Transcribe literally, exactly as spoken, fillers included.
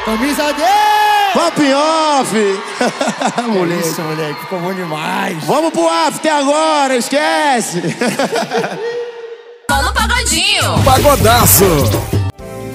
Camisa dez! Pop off! Moleque. Isso, moleque, ficou bom demais. Vamos pro after agora, esquece! Vamos pagodinho! Pagodaço!